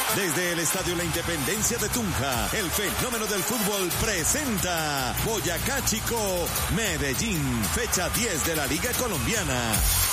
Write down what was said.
Desde el Estadio La Independencia de Tunja, el fenómeno del fútbol presenta Boyacá Chico, Medellín, fecha 10 de la Liga Colombiana.